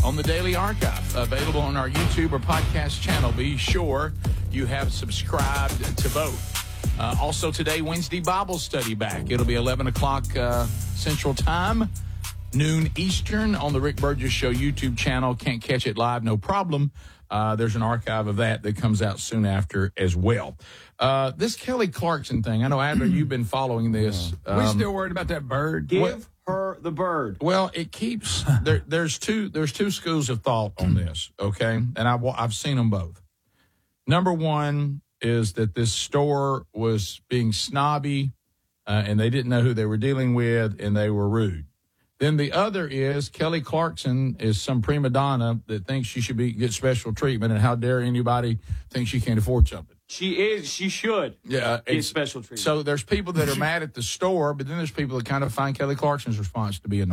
on the Daily Archive, available on our YouTube or podcast channel. Be sure you have subscribed to both. Also today, Wednesday Bible study back. It'll be 11 o'clock Central Time, noon Eastern on the Rick Burgess Show YouTube channel. Can't catch it live, no problem. There's an archive of that comes out soon after as well. This Kelly Clarkson thing, I know, Adler, you've been following this. We still worried about that bird. Give her the bird. Well, it keeps there's two schools of thought on this, okay? And I've seen them both. Number one is that this store was being snobby, and they didn't know who they were dealing with, and they were rude. Then the other is Kelly Clarkson is some prima donna that thinks she should get special treatment, and how dare anybody think she can't afford something. She should get special treatment. So there's people that are mad at the store, but then there's people that kind of find Kelly Clarkson's response to be annoying.